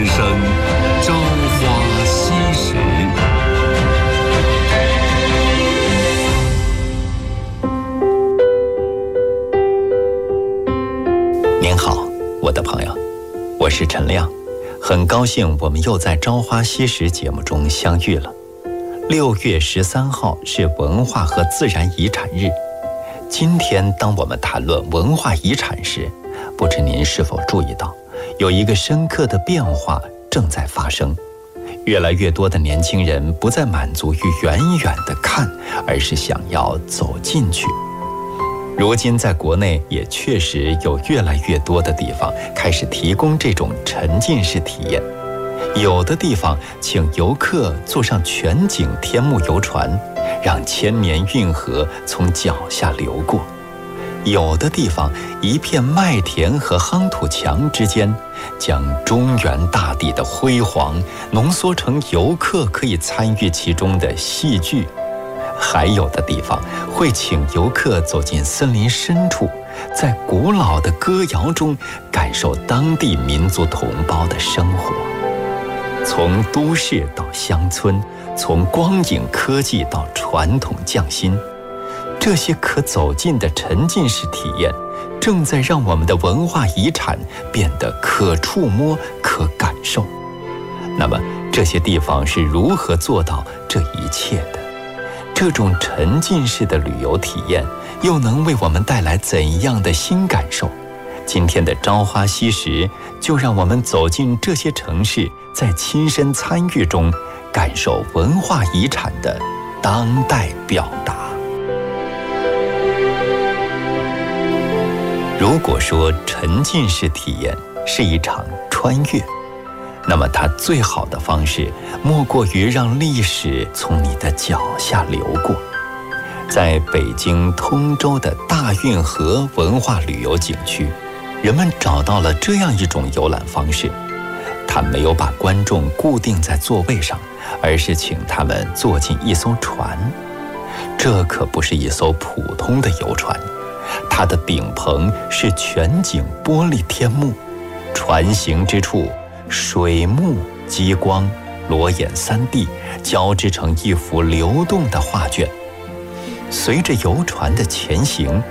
之声《朝花夕拾》。 您好，我的朋友，我是陈亮，很高兴我们又在《朝花夕拾》节目中相遇了。6月13号是文化和自然遗产日。今天当我们谈论文化遗产时，不知您是否注意到，有一个深刻的变化正在发生。越来越多的年轻人不再满足于远远的看，而是想要走进去。如今在国内也确实有越来越多的地方开始提供这种沉浸式体验。有的地方请游客坐上全景天幕游船，让千年运河从脚下流过；有的地方一片麦田和夯土墙之间，将中原大地的辉煌浓缩成游客可以参与其中的戏剧；还有的地方会请游客走进森林深处，在古老的歌谣中感受当地民族同胞的生活。从都市到乡村，从光影科技到传统匠心，这些可走进的沉浸式体验，正在让我们的文化遗产变得可触摸、可感受。那么，这些地方是如何做到这一切的？这种沉浸式的旅游体验，又能为我们带来怎样的新感受？今天的朝花夕拾，就让我们走进这些城市，在亲身参与中，感受文化遗产的当代表达。如果说沉浸式体验是一场穿越，那么它最好的方式，莫过于让历史从你的脚下流过。在北京通州的大运河文化旅游景区，人们找到了这样一种游览方式。他没有把观众固定在座位上，而是请他们坐进一艘船。这可不是一艘普通的游船，它的顶棚是全景玻璃天幕，船行之处，水幕、激光、裸眼3D交织成一幅流动的画卷。随着游船的前行，